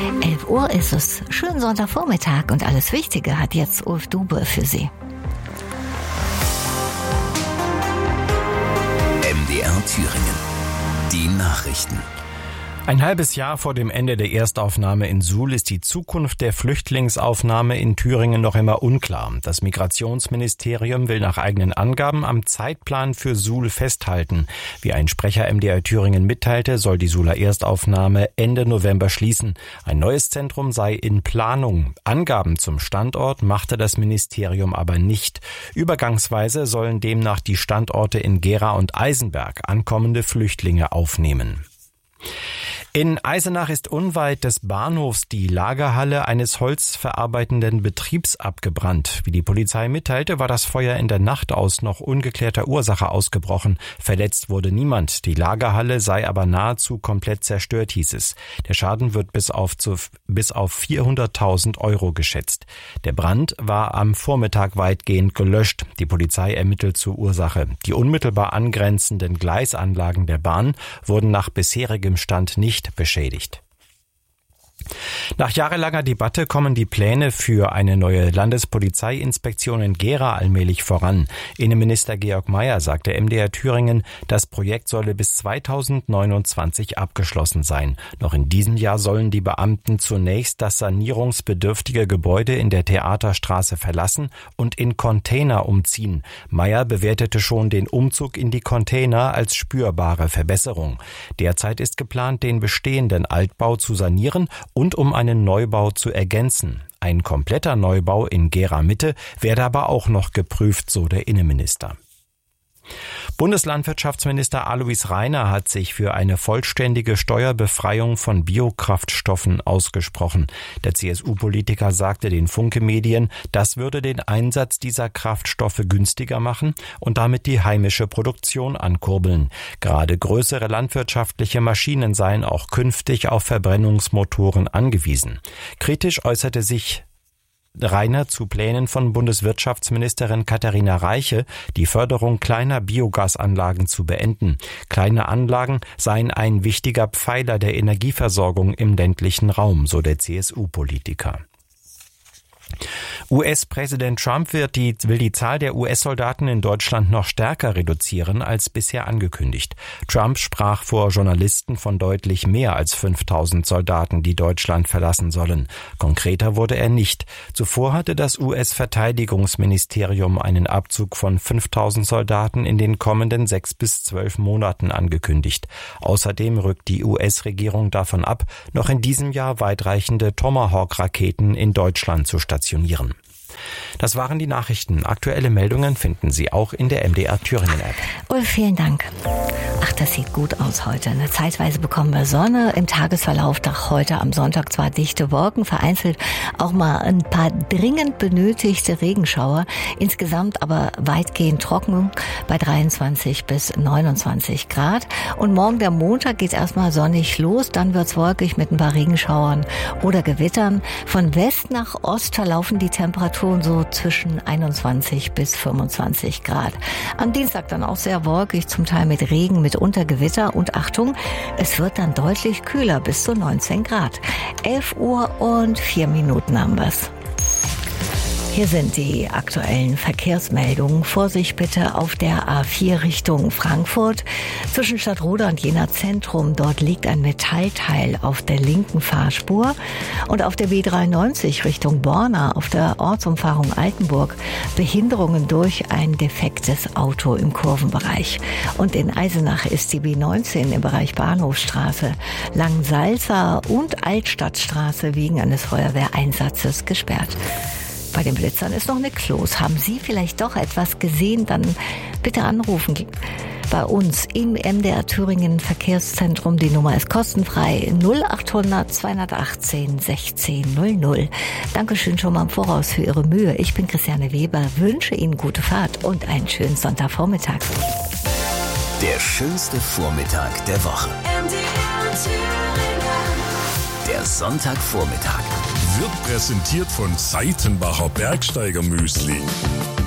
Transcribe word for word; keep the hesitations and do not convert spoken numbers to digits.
elf Uhr ist es. Schönen Sonntagvormittag und alles Wichtige hat jetzt Ulf Dube für Sie. M D R Thüringen. Die Nachrichten. Ein halbes Jahr vor dem Ende der Erstaufnahme in Suhl ist die Zukunft der Flüchtlingsaufnahme in Thüringen noch immer unklar. Das Migrationsministerium will nach eigenen Angaben am Zeitplan für Suhl festhalten. Wie ein Sprecher M D R Thüringen mitteilte, soll die Suhler Erstaufnahme Ende November schließen. Ein neues Zentrum sei in Planung. Angaben zum Standort machte das Ministerium aber nicht. Übergangsweise sollen demnach die Standorte in Gera und Eisenberg ankommende Flüchtlinge aufnehmen. In Eisenach ist unweit des Bahnhofs die Lagerhalle eines holzverarbeitenden Betriebs abgebrannt. Wie die Polizei mitteilte, war das Feuer in der Nacht aus noch ungeklärter Ursache ausgebrochen. Verletzt wurde niemand. Die Lagerhalle sei aber nahezu komplett zerstört, hieß es. Der Schaden wird bis auf, zu, bis auf vierhunderttausend Euro geschätzt. Der Brand war am Vormittag weitgehend gelöscht. Die Polizei ermittelt zur Ursache. Die unmittelbar angrenzenden Gleisanlagen der Bahn wurden nach bisherigem Stand nicht beschädigt. Nach jahrelanger Debatte kommen die Pläne für eine neue Landespolizeiinspektion in Gera allmählich voran. Innenminister Georg Mayer sagte M D R Thüringen, das Projekt solle bis zweitausendneunundzwanzig abgeschlossen sein. Noch in diesem Jahr sollen die Beamten zunächst das sanierungsbedürftige Gebäude in der Theaterstraße verlassen und in Container umziehen. Mayer bewertete schon den Umzug in die Container als spürbare Verbesserung. Derzeit ist geplant, den bestehenden Altbau zu sanieren und um einen Neubau zu ergänzen. Ein kompletter Neubau in Gera Mitte werde aber auch noch geprüft, so der Innenminister. Bundeslandwirtschaftsminister Alois Rainer hat sich für eine vollständige Steuerbefreiung von Biokraftstoffen ausgesprochen. Der C S U-Politiker sagte den Funke-Medien, das würde den Einsatz dieser Kraftstoffe günstiger machen und damit die heimische Produktion ankurbeln. Gerade größere landwirtschaftliche Maschinen seien auch künftig auf Verbrennungsmotoren angewiesen. Kritisch äußerte sich Rainer zu Plänen von Bundeswirtschaftsministerin Katharina Reiche, die Förderung kleiner Biogasanlagen zu beenden. Kleine Anlagen seien ein wichtiger Pfeiler der Energieversorgung im ländlichen Raum, so der C S U-Politiker. U S-Präsident Trump wird die, will die Zahl der U S-Soldaten in Deutschland noch stärker reduzieren als bisher angekündigt. Trump sprach vor Journalisten von deutlich mehr als fünftausend Soldaten, die Deutschland verlassen sollen. Konkreter wurde er nicht. Zuvor hatte das U S-Verteidigungsministerium einen Abzug von fünftausend Soldaten in den kommenden sechs bis zwölf Monaten angekündigt. Außerdem rückt die U S-Regierung davon ab, noch in diesem Jahr weitreichende Tomahawk-Raketen in Deutschland zu stationieren. Das waren die Nachrichten. Aktuelle Meldungen finden Sie auch in der M D R Thüringen App. Ulf, vielen Dank. Ach, das sieht gut aus heute. Zeitweise bekommen wir Sonne. Im Tagesverlauf nach heute am Sonntag zwar dichte Wolken, vereinzelt auch mal ein paar dringend benötigte Regenschauer. Insgesamt aber weitgehend trocken bei dreiundzwanzig bis neunundzwanzig Grad. Und morgen der Montag geht erstmal sonnig los. Dann wird's wolkig mit ein paar Regenschauern oder Gewittern. Von West nach Ost verlaufen die Temperaturen so zwischen einundzwanzig bis fünfundzwanzig Grad. Am Dienstag dann auch sehr wolkig, zum Teil mit Regen, mit Untergewitter und Achtung, es wird dann deutlich kühler, bis zu neunzehn Grad. elf Uhr und vier Minuten haben wir's. Hier sind die aktuellen Verkehrsmeldungen. Vorsicht bitte auf der A vier Richtung Frankfurt. Zwischen Stadtroda und Jena Zentrum, dort liegt ein Metallteil auf der linken Fahrspur. Und auf der B dreiundneunzig Richtung Borna, auf der Ortsumfahrung Altenburg, Behinderungen durch ein defektes Auto im Kurvenbereich. Und in Eisenach ist die B neunzehn im Bereich Bahnhofstraße, Langensalza und Altstadtstraße wegen eines Feuerwehreinsatzes gesperrt. Bei den Blitzern ist noch nichts los. Haben Sie vielleicht doch etwas gesehen? Dann bitte anrufen. Bei uns im M D R Thüringen Verkehrszentrum. Die Nummer ist kostenfrei null achthundert zweihundertachtzehn sechzehn null null. Dankeschön schon mal im Voraus für Ihre Mühe. Ich bin Christiane Weber, wünsche Ihnen gute Fahrt und einen schönen Sonntagvormittag. Der schönste Vormittag der Woche. M D R Thüringen. Der Sonntagvormittag wird präsentiert von Seitenbacher Bergsteiger Müsli.